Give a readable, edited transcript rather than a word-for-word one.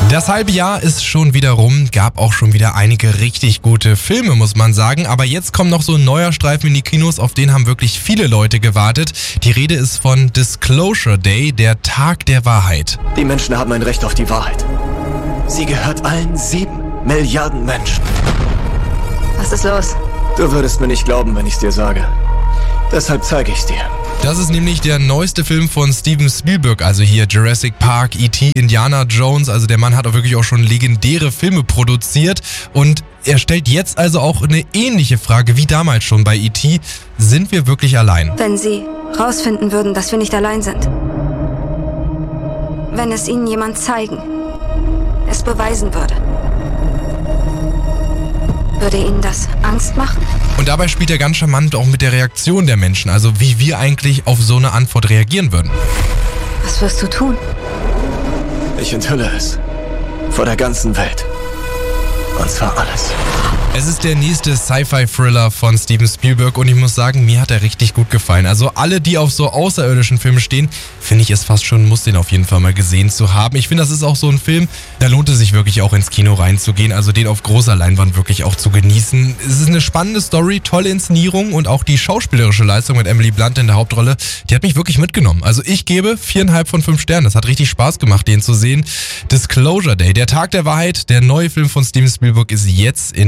Das halbe Jahr ist schon wieder rum, gab auch schon wieder einige richtig gute Filme, muss man sagen. Aber jetzt kommt noch so ein neuer Streifen in die Kinos, auf den haben wirklich viele Leute gewartet. Die Rede ist von Disclosure Day, der Tag der Wahrheit. Die Menschen haben ein Recht auf die Wahrheit. Sie gehört allen 7 Milliarden Menschen. Was ist los? Du würdest mir nicht glauben, wenn ich's dir sage. Deshalb zeige ich's dir. Das ist nämlich der neueste Film von Steven Spielberg, also hier Jurassic Park, E.T., Indiana Jones. Also der Mann hat auch wirklich auch schon legendäre Filme produziert und er stellt jetzt also auch eine ähnliche Frage wie damals schon bei E.T. Sind wir wirklich allein? Wenn Sie rausfinden würden, dass wir nicht allein sind. Wenn es Ihnen jemand zeigen, es beweisen würde. Würde Ihnen das Angst machen? Und dabei spielt er ganz charmant auch mit der Reaktion der Menschen, also wie wir eigentlich auf so eine Antwort reagieren würden. Was wirst du tun? Ich enthülle es. Vor der ganzen Welt. Und zwar alles. Es ist der nächste Sci-Fi-Thriller von Steven Spielberg und ich muss sagen, mir hat er richtig gut gefallen. Also alle, die auf so außerirdischen Filme stehen, finde ich es fast schon, muss den auf jeden Fall mal gesehen zu haben. Ich finde, das ist auch so ein Film, da lohnt es sich wirklich auch ins Kino reinzugehen, also den auf großer Leinwand wirklich auch zu genießen. Es ist eine spannende Story, tolle Inszenierung und auch die schauspielerische Leistung mit Emily Blunt in der Hauptrolle, die hat mich wirklich mitgenommen. Also ich gebe 4,5 von 5 Sternen. Das hat richtig Spaß gemacht, den zu sehen. Disclosure Day, der Tag der Wahrheit, der neue Film von Steven Spielberg ist jetzt in